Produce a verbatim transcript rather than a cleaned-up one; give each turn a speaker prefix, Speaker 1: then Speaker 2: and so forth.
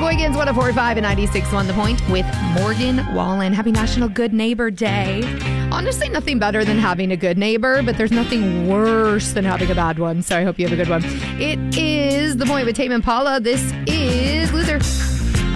Speaker 1: Sheboygan's one oh four point five and ninety-six point one The Point with Morgan Wallen. Happy National Good Neighbor Day. Honestly, nothing better than having a good neighbor, but there's nothing worse than having a bad one. So I hope you have a good one. It is The Point with Tame Impala. This is